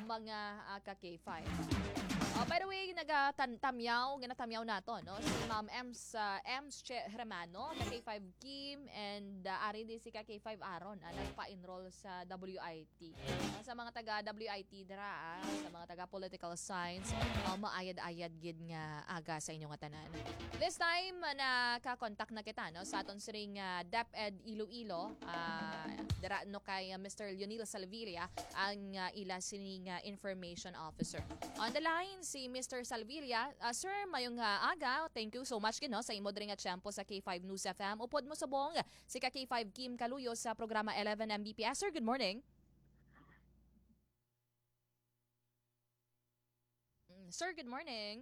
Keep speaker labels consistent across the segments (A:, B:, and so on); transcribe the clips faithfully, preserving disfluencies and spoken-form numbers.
A: mga uh, ka K five. Uh, by the way, nagatamyaw, ganatamyaw nato, no? Si Ma'am Ems, uh, Ems Che Hermano, ka K five Kim, and uh, ari din si ka K five Aaron, uh, nagpa-enroll sa W I T. Uh, sa mga taga W I T dira, uh, sa mga taga political science, uh, maayad-ayad gid nga aga sa inyong tanan. This time, uh, naka-contact na kita, no? Sa aton siring uh, DepEd Iloilo, uh, dira no kay uh, Mister Leonil Salvilla, ang uh, ila sining uh, information officer. On the line, si Mister Salvilla. Uh, sir, mayong uh, aga. Thank you so much kino sa imo diri nga tiyempo sa K five News F M. Upod mo subong si ka K five Kim Kaluyo sa programa eleven M B P S. Sir, good morning. Mm, sir, good morning.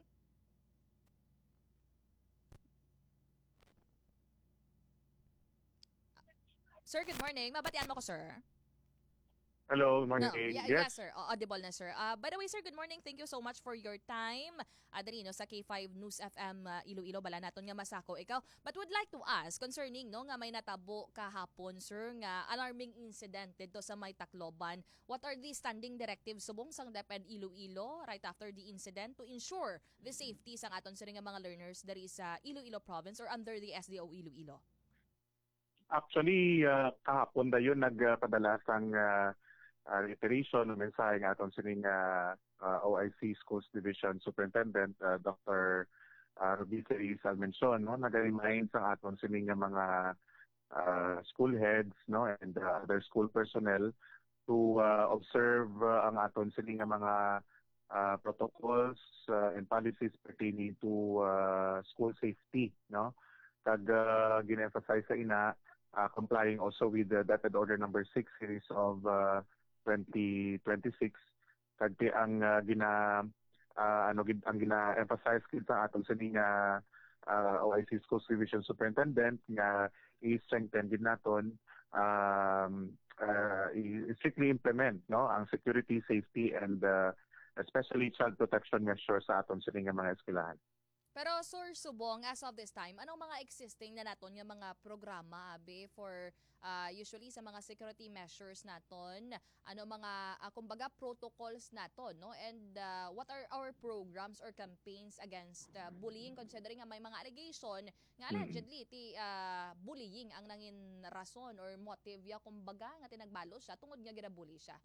A: Sir, good morning. Mabatian mo ko, sir.
B: Hello, morning.
A: No, yeah, yeah,
B: Yes.
A: sir. O, audible na, sir. Uh, by the way, sir, good morning. Thank you so much for your time. Uh, dali, no, sa K five News F M uh, Iloilo, bala naton nga masako ikaw. But would like to ask concerning no nga may natabo kahapon, sir, nga alarming incident dito sa may Tacloban. What are the standing directives subong sang DepEd Iloilo right after the incident to ensure the safety sang aton sir nga mga learners diri sa Iloilo province or under the S D O Iloilo?
B: Actually, uh, kahapon da yun nagpadala sang uh, uh, reiteration ng mensahe ng aton sining uh, uh, O I C Schools Division Superintendent uh, Doctor Uh, Ruby Cerise Almenson, no? Nag-remind sa aton sining nga mga uh, school heads, no, and uh, other school personnel to uh, observe uh, ang aton sining nga mga uh, protocols uh, and policies pertaining to uh, school safety, no? Kag uh, gine-emphasize sa ina uh, complying also with the DepEd Order number six series of uh, twenty twenty-six. Kag ang uh, gina uh, ano gid ang gina-emphasize gid sa aton sa nga uh, O I C Schools Division Superintendent nga i-strengthen gid naton um, uh, i-strictly implement no ang security, safety, and uh, especially child protection measures sa aton sa nga mga eskwelahan.
A: Pero Sir Subong, as of this time, anong mga existing na naton yung mga programa abi for uh, usually sa mga security measures naton, ano mga uh, kumbaga protocols naton, no? And uh, what are our programs or campaigns against uh, bullying considering nga may mga allegation nga allegedly ti uh, bullying ang nangin rason or motive ya kumbaga nga tinagbalo siya tungod nga ginabully siya.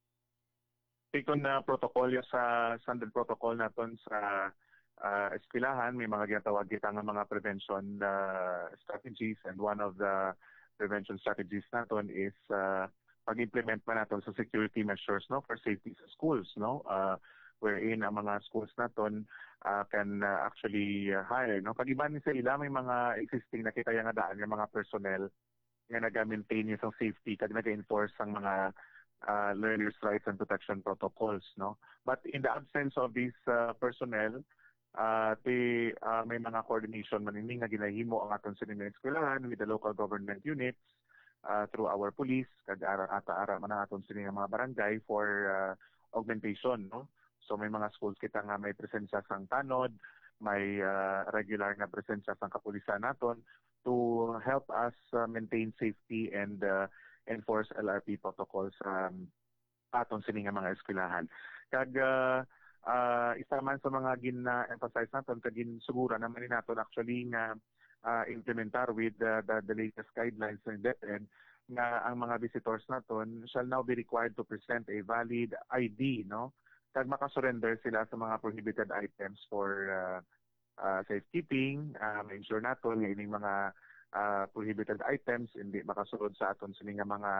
B: Tikon na protocol sa standard protocol naton sa uh, eskwelahan, may mga ginatawag kita nga mga prevention uh, strategies, and one of the prevention strategies naton is uh, pag-implement pa naton sa security measures no for safety sa schools, no, uh, wherein ang mga schools naton uh, can uh, actually uh, hire no kagiban sa ila may mga existing na kita nga daan nga mga personnel nga naga-maintain yung safety kag naga-enforce ang mga uh, learners' rights and protection protocols, no. But in the absence of these uh, personnel, uh, ti, uh, may mga coordination manining nga ginahimo ang aton sa mga eskwelahan with the local government units uh, through our police kag ara ata-ara man ang aton sa mga barangay for uh, augmentation, no. So may mga schools kita nga may presensya sang tanod, may uh, regular na presensya sang kapulisan naton to help us uh, maintain safety and uh, enforce L R P protocols sa um, aton sini nga mga eskwelahan. Kag uh, uh, isa man sa mga gina-emphasize naton kag ginsugura naman ni naton actually nga uh, implementar with uh, the, the latest guidelines ng DepEd nga ang mga visitors naton shall now be required to present a valid I D, no, kag makasurrender sila sa mga prohibited items for uh, uh, safekeeping, uh, ma-ensure naton nga ining mga Uh, prohibited items hindi makasulod sa aton sa nga mga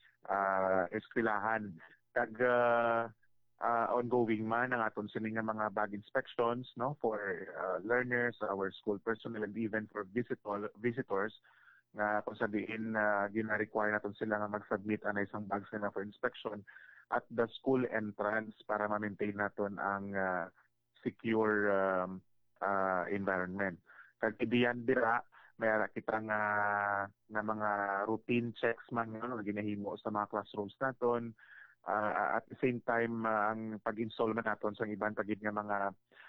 B: uh, eskwelahan. Kag uh, uh, ongoing man ang aton sa nga mga bag inspections no for uh, learners, our school personnel, and even for visitor, visitors nga kung sabihin na uh, gina-require naton sila nga mag-submit ang isang bags nila for inspection at the school entrance para ma-maintain naton ang uh, secure um, uh, environment. Kag diyan dira may ara kita nga nga mga routine checks man no ginahimo sa mga classrooms naton, uh, at the same time uh, ang pag-install man naton sa ibang tagid nga mga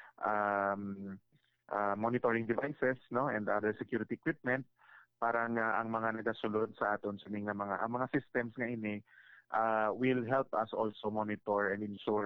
B: um, uh, monitoring devices no and other security equipment para nga ang mga nagasulod sa aton sa nga mga ang mga systems nga ini uh, will help us also monitor and ensure